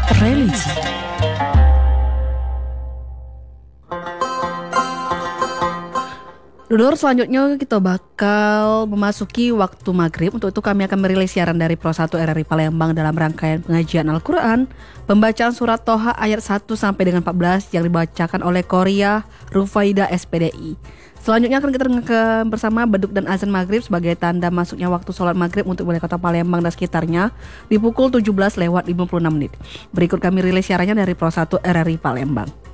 Religi. Dulur, selanjutnya kita bakal memasuki waktu maghrib. Untuk itu kami akan merilis siaran dari Pro 1 RRI Palembang dalam rangkaian pengajian Al-Quran, pembacaan surat Toha ayat 1 sampai dengan 14 yang dibacakan oleh Korea Rufaida SPDI. Selanjutnya akan kita dengarkan bersama beduk dan azan maghrib sebagai tanda masuknya waktu sholat maghrib untuk wilayah kota Palembang dan sekitarnya di pukul 17:56. Berikut kami rilis siarannya dari Pro 1 RRI Palembang.